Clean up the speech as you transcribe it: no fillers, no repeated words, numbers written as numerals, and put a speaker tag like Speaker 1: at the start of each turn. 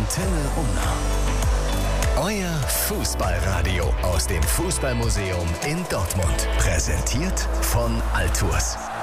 Speaker 1: Antenne Unna. Euer Fußballradio aus dem Fußballmuseum in Dortmund. Präsentiert von Altours.